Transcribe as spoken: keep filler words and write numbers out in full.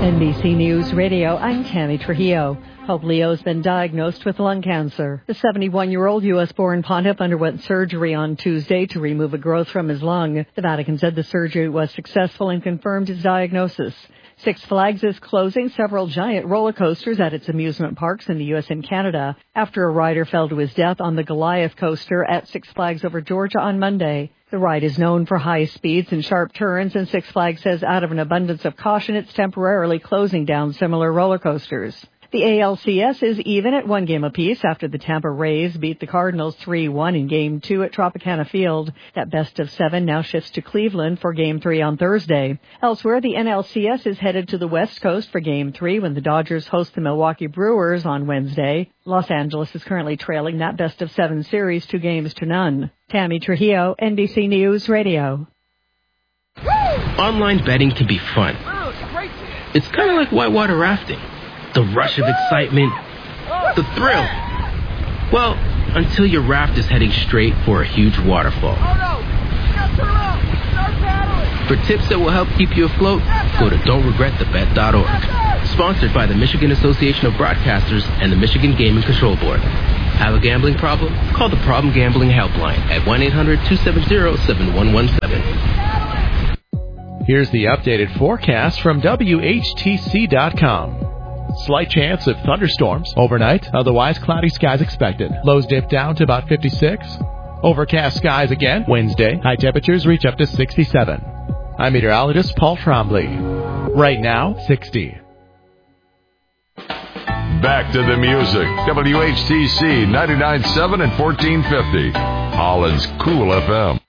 N B C News Radio, I'm Tammy Trujillo. Pope Leo has been diagnosed with lung cancer. The seventy-one-year-old U S-born pontiff underwent surgery on Tuesday to remove a growth from his lung. The Vatican said the surgery was successful and confirmed his diagnosis. Six Flags is closing several giant roller coasters at its amusement parks in the U S and Canada after a rider fell to his death on the Goliath coaster at Six Flags Over Georgia on Monday. The ride is known for high speeds and sharp turns, and Six Flags says out of an abundance of caution, it's temporarily closing down similar roller coasters. The A L C S is even at one game apiece after the Tampa Rays beat the Cardinals three one in Game two at Tropicana Field. That best of seven now shifts to Cleveland for Game three on Thursday. Elsewhere, the N L C S is headed to the West Coast for Game three when the Dodgers host the Milwaukee Brewers on Wednesday. Los Angeles is currently trailing that best of seven series two games to none. Tammy Trujillo, N B C News Radio. Online betting can be fun. It's kind of like whitewater rafting. The rush of excitement, the thrill. Well, until your raft is heading straight for a huge waterfall. For tips that will help keep you afloat, go to don't regret the bet dot org. Sponsored by the Michigan Association of Broadcasters and the Michigan Gaming Control Board. Have a gambling problem? Call the Problem Gambling Helpline at one eight hundred two seven zero seven one one seven. Here's the updated forecast from W H T C dot com. Slight chance of thunderstorms overnight. Otherwise, cloudy skies expected. Lows dip down to about fifty-six. Overcast skies again Wednesday. High temperatures reach up to sixty-seven. I'm meteorologist Paul Trombley. Right now, sixty. Back to the music. W H T C ninety-nine point seven and fourteen fifty. Holland's Cool F M.